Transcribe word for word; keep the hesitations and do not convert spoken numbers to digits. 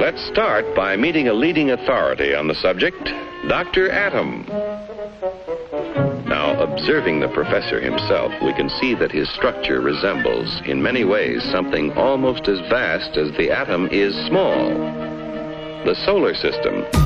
Let's start by meeting a leading authority on the subject, Doctor Atom. Now, observing the professor himself, we can see that his structure resembles, in many ways, something almost as vast as the atom is small. The solar system.